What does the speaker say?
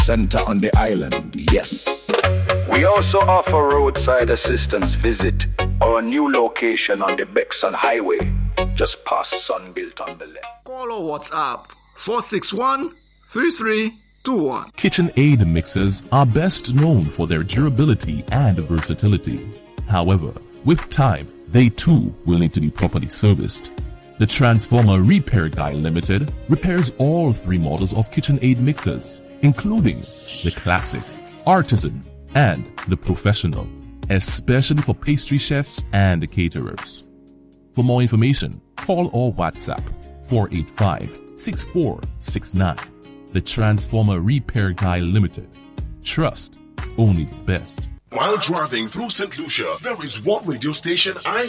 center on the island, yes. We also offer roadside assistance. Visit our new location on the Bexon Highway, just past Sunbuilt on the left. Call or WhatsApp 461-3321. KitchenAid mixers are best known for their durability and versatility. However, with time, they too will need to be properly serviced. The Transformer Repair Guy Limited repairs all 3 models of KitchenAid mixers, including the Classic, Artisan, and the Professional, especially for pastry chefs and caterers. For more information, call or WhatsApp 485-6469. The Transformer Repair Guy Limited. Trust only the best. While driving through St. Lucia, there is one radio station I